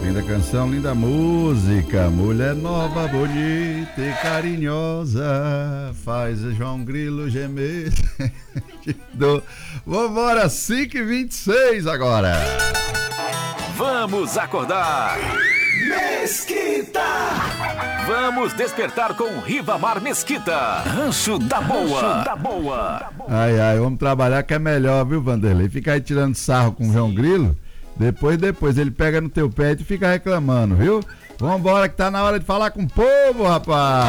Linda canção, linda música. Mulher nova, bonita e carinhosa, faz o João Grilo gemer. Vambora, 5h26 agora. Vamos acordar, Mesquita! Vamos despertar com Ribamar Mesquita. Rancho da Boa. Rancho da Boa. Ai, vamos trabalhar que é melhor, viu, Vanderlei? Ficar aí tirando sarro com o João Grilo, depois ele pega no teu pé e fica reclamando, viu? Vambora que tá na hora de falar com o povo, rapaz!